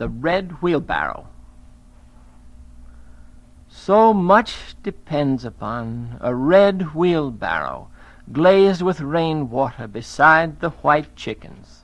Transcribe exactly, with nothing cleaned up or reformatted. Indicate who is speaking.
Speaker 1: The Red Wheelbarrow. So much depends upon a red wheelbarrow glazed with rain water beside the white chickens.